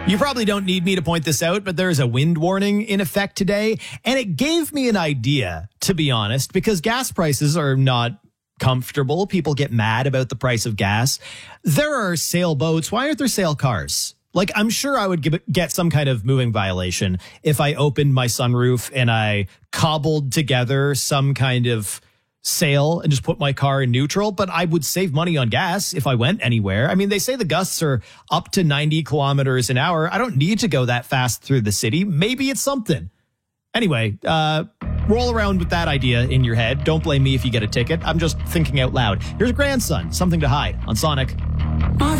You probably don't need me to point this out, but there's a wind warning in effect today. And it gave me an idea, to be honest, because gas prices are not comfortable. People get mad about the price of gas. There are sailboats. Why aren't there sail cars? Like, I'm sure I would get some kind of moving violation if I opened my sunroof and I cobbled together some kind of sail and just put my car in neutral, but I would save money on gas if I went anywhere. I mean, they say the gusts are up to 90 kilometers an hour. I don't need to go that fast through the city. Maybe it's something. Anyway, roll around with that idea in your head. Don't blame me if you get a ticket. I'm just thinking out loud. Here's Grandson, Something to Hide on Sonic.